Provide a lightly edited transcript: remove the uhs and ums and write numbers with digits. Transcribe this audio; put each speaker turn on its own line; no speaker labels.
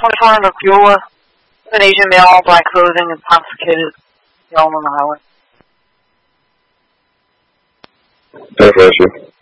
24 in North an Asian male, all black clothing, intoxicated, yelling on the highway.
That's issue.